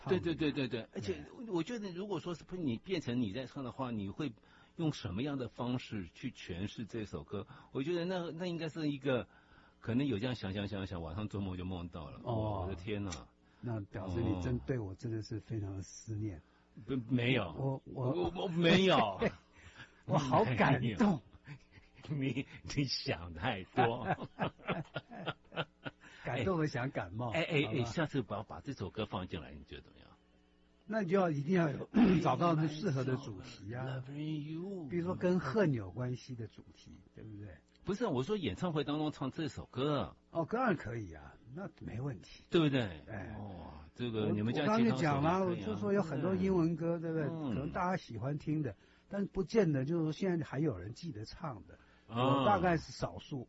对对对对对，而且我觉得，如果说是你变成你在唱的话，你会用什么样的方式去诠释这首歌？我觉得那应该是一个，可能有这样想，晚上做梦就梦到了。哦，我的天哪！ 那表示你对我真的是非常的思念。 不，没有，我没有， 我好感动。 你想太多。 感动的想感冒。 下次把这首歌放进来，你觉得怎么样？ 那你就一定要有找到适合的主题啊，比如说跟恨有关系的主题，对不对？ 不是，我说演唱会当中唱这首歌。 哦，当然可以啊，那没问题， 对不对？这个你们家我刚才讲了，我就说有很多英文歌，对不对？可能大家喜欢听的，但不见得就是说现在还有人记得唱的。我大概是少数，